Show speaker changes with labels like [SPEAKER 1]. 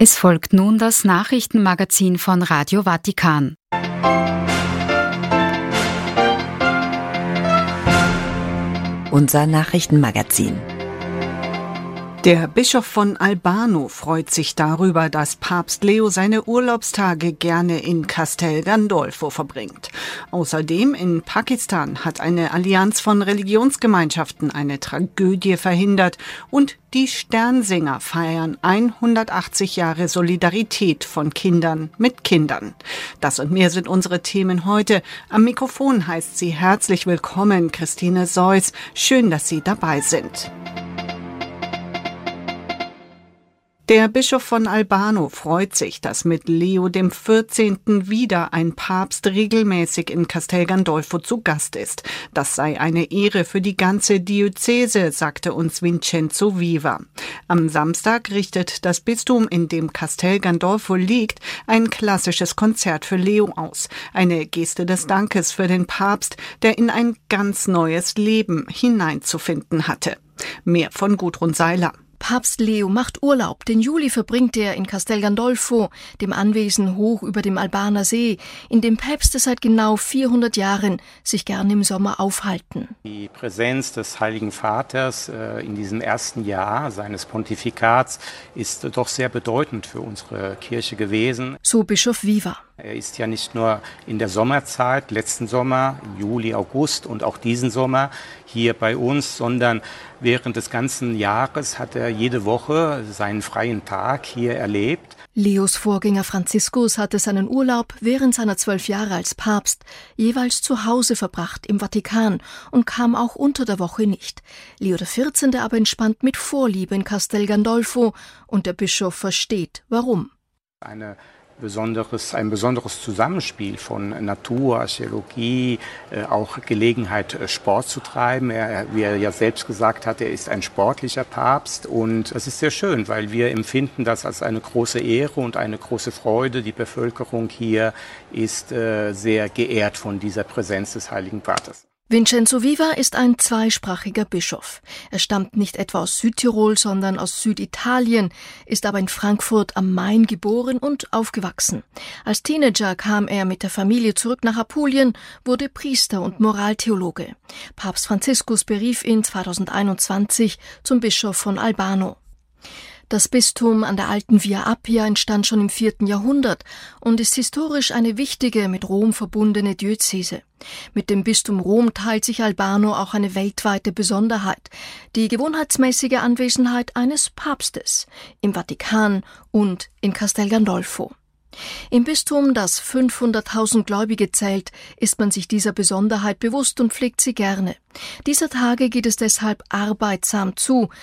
[SPEAKER 1] Es folgt nun das Nachrichtenmagazin von Radio Vatikan.
[SPEAKER 2] Unser Nachrichtenmagazin.
[SPEAKER 3] Der Bischof von Albano freut sich darüber, dass Papst Leo seine Urlaubstage gerne in Castel Gandolfo verbringt. Außerdem in Pakistan hat eine Allianz von Religionsgemeinschaften eine Tragödie verhindert und die Sternsinger feiern 180 Jahre Solidarität von Kindern mit Kindern. Das und mehr sind unsere Themen heute. Am Mikrofon heißt sie herzlich willkommen, Christine Seuss. Schön, dass Sie dabei sind. Der Bischof von Albano freut sich, dass mit Leo dem 14. wieder ein Papst regelmäßig in Castel Gandolfo zu Gast ist. Das sei eine Ehre für die ganze Diözese, sagte uns Vincenzo Viva. Am Samstag richtet das Bistum, in dem Castel Gandolfo liegt, ein klassisches Konzert für Leo aus. Eine Geste des Dankes für den Papst, der in ein ganz neues Leben hineinzufinden hatte. Mehr von Gudrun Seiler.
[SPEAKER 4] Papst Leo macht Urlaub. Den Juli verbringt er in Castel Gandolfo, dem Anwesen hoch über dem Albaner See, in dem Päpste seit genau 400 Jahren sich gern im Sommer aufhalten.
[SPEAKER 5] Die Präsenz des Heiligen Vaters in diesem ersten Jahr seines Pontifikats ist doch sehr bedeutend für unsere Kirche gewesen.
[SPEAKER 4] So Bischof Viva.
[SPEAKER 5] Er ist ja nicht nur in der Sommerzeit, letzten Sommer, Juli, August und auch diesen Sommer hier bei uns, sondern während des ganzen Jahres hat er jede Woche seinen freien Tag hier erlebt.
[SPEAKER 4] Leos Vorgänger Franziskus hatte seinen Urlaub während seiner 12 Jahre als Papst jeweils zu Hause verbracht im Vatikan und kam auch unter der Woche nicht. Leo XIV. Aber entspannt mit Vorliebe in Castel Gandolfo und der Bischof versteht, warum.
[SPEAKER 5] Ein besonderes Zusammenspiel von Natur, Archäologie, auch Gelegenheit, Sport zu treiben. Wie er ja selbst gesagt hat, er ist ein sportlicher Papst und das ist sehr schön, weil wir empfinden das als eine große Ehre und eine große Freude. Die Bevölkerung hier ist sehr geehrt von dieser Präsenz des Heiligen Vaters.
[SPEAKER 4] Vincenzo Viva ist ein zweisprachiger Bischof. Er stammt nicht etwa aus Südtirol, sondern aus Süditalien, ist aber in Frankfurt am Main geboren und aufgewachsen. Als Teenager kam er mit der Familie zurück nach Apulien, wurde Priester und Moraltheologe. Papst Franziskus berief ihn 2021 zum Bischof von Albano. Das Bistum an der alten Via Appia entstand schon im 4. Jahrhundert und ist historisch eine wichtige, mit Rom verbundene Diözese. Mit dem Bistum Rom teilt sich Albano auch eine weltweite Besonderheit, die gewohnheitsmäßige Anwesenheit eines Papstes im Vatikan und in Castel Gandolfo. Im Bistum, das 500.000 Gläubige zählt, ist man sich dieser Besonderheit bewusst und pflegt sie gerne. Dieser Tage geht es deshalb arbeitsam zu,